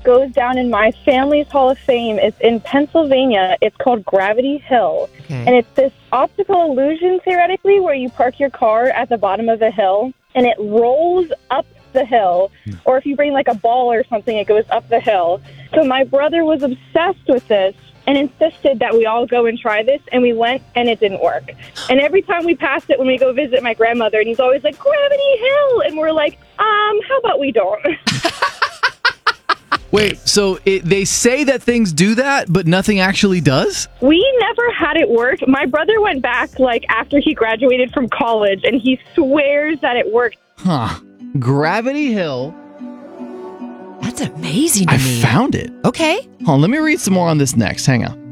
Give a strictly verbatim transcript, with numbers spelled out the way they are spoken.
goes down in my family's Hall of Fame. It's in Pennsylvania. It's called Gravity Hill. Okay. And it's this optical illusion, theoretically, where you park your car at the bottom of a hill, and it rolls up the hill. Or if you bring like a ball or something, it goes up the hill. So my brother was obsessed with this and insisted that we all go and try this, and we went, and it didn't work. And every time we passed it when we go visit my grandmother, and he's always like, Gravity Hill! And we're like, um, how about we don't? Wait, so it, they say that things do that, but nothing actually does? We never had it work. My brother went back, like, after he graduated from college, and he swears that it worked. Huh. Gravity Hill. That's amazing to I me. found it. Okay. Hold on, let me read some more on this next. Hang on.